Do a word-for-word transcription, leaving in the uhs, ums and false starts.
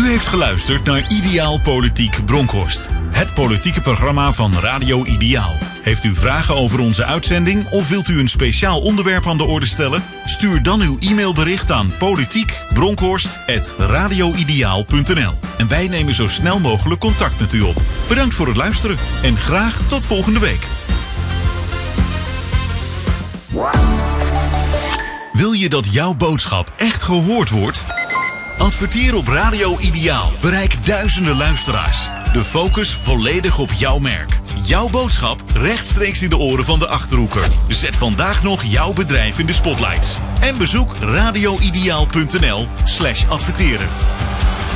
heeft geluisterd naar Ideaal Politiek Bronkhorst. Het politieke programma van Radio Ideaal. Heeft u vragen over onze uitzending of wilt u een speciaal onderwerp aan de orde stellen? Stuur dan uw e-mailbericht aan politiek bronkhorst apenstaartje radioideaal punt n l. En wij nemen zo snel mogelijk contact met u op. Bedankt voor het luisteren en graag tot volgende week. Wil je dat jouw boodschap echt gehoord wordt? Adverteer op Radio Ideaal. Bereik duizenden luisteraars. De focus volledig op jouw merk. Jouw boodschap rechtstreeks in de oren van de Achterhoeker. Zet vandaag nog jouw bedrijf in de spotlights. En bezoek radioideaal punt n l slash adverteren.